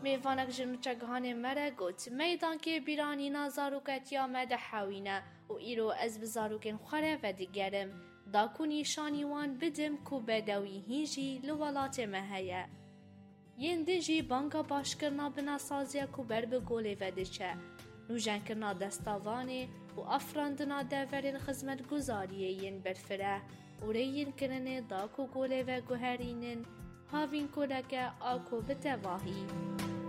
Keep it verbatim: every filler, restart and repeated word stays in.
میوانک جنوچه گهانه مره گوت میدان که بیرانی نا زاروکتیا مده حاوینه و ایرو از بزاروکن خوره و دیگرم داکونی شانیوان بدم کو بدوی هیجی لولات مهیه. ین دیجی بانگا باش کرنا بنا سازیا کو بر بگوله و دیچه. نوجن کرنا دستاوانه و افراندنا دورین خزمت گزاریه ین برفره و ریین کرنه داکو گوله و گوهرینن هاوین کلکه آکو بتواهی.